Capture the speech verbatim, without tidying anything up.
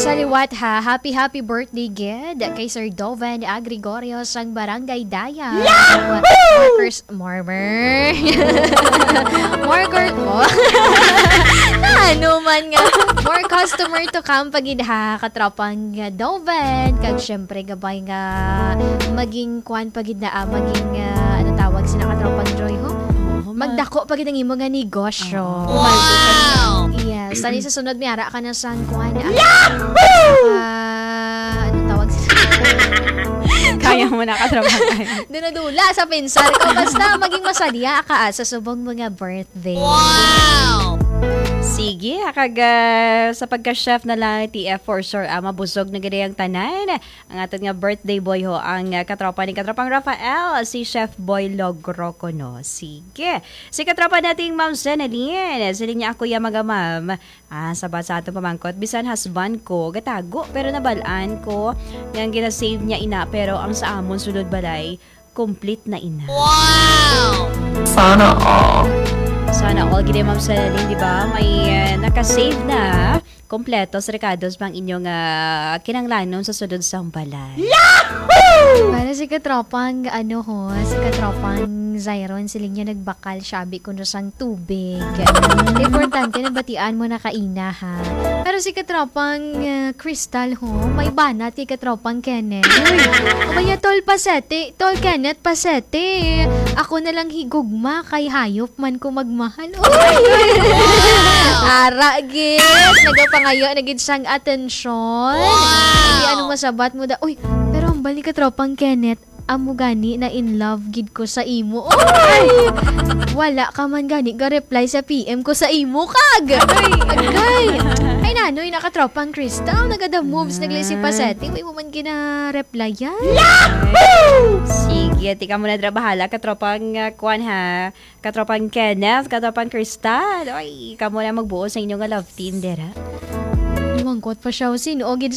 Pasaliwat ha, happy happy birthday gid kay Sir Doven Agrigorio sang Barangay Daya. Workers Mormer. Morker oh. Na ano man nga. More customer to come pagid ha katropang uh, Doven kag syempre gabay nga maging kwan pagid na ah, maging uh, ano tawag sila katropang Joy ho. Magdako pagid ang imo nga negosyo. Wow! Yes, tani sa sunod mi ara ka na sang kuan. Yahoo! Uh, ano tawag sa Kaya mo na katrabaho. Dunadula sa pinsan ko basta maging masadya ka ah, sa subong mga birthday. Wow! Sige, kag uh, sa pagka-chef na lang T F for sure, ah, mabusog na gani ang tanan. Ang aton nga birthday boy ho, ang uh, katropa ni katropang Rafael, si Chef Boy Logroco, no? Sige. Si katropa nating Ma'am Zenaline, siling niya ako ya mga ma'am. Ah, sabat sa ato pamangkot, bisan husband ko, gatago, pero nabalaan ko, nga gina-save niya ina, pero ang sa amon sulod balay, complete na ina. Wow! Sana all. Sana all gini Ma'am Celine, di ba? May uh, nakasave na kompleto sa recados pang inyong uh, kinanglanon sa sudod sa balay. Para si katropang ano ho, si katropang Zyron, siling niya nagbakal sabi ko no sang tubig. Importante na batian mo na kaina ha. Pero si katropang uh, Crystal ho, may banat si katropang Kenneth. Uy, kumaya tol pasete, tol Kenneth pasete. Ako na lang higugma kay hayop man ko magmahal. Uy! Ara, git. Nagapangayo, nagid sang atensyon. Hindi anong masabat mo da. Uy, pero ang balik ka tropang Kenneth, amo gani na in love gid ko sa imo. Uy! Wala ka man gani ga reply sa P M ko sa imo kag. Ay, agay. Ay nanoy nakatropang Crystal, nagada moves naglisi pa setting. Uy mo man gina-reply yan. Sige, tika mo na trabahala, katropang uh, kwan ha, katropang Kenneth, katropang Crystal. Ay, kamo na magbuo sa inyong love team, dera. Mangkot pa siya sino o gid